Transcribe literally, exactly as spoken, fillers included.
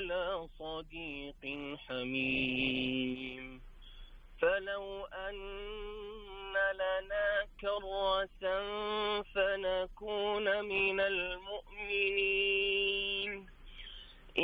على صديق حميم فلو أن لنا كرة فنكون من المؤمنين